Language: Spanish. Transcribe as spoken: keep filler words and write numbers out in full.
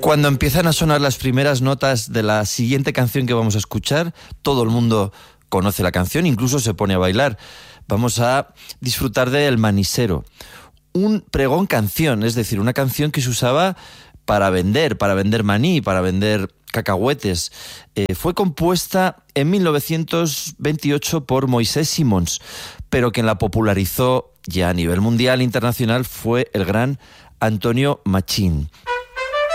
Cuando empiezan a sonar las primeras notas de la siguiente canción que vamos a escuchar, todo el mundo conoce la canción, incluso se pone a bailar. Vamos a disfrutar de El Manisero, un pregón canción, es decir, una canción que se usaba para vender, para vender maní, para vender cacahuetes. Eh, fue compuesta en mil novecientos veintiocho por Moisés Simons, pero quien la popularizó ya a nivel mundial e internacional fue el gran Antonio Machín.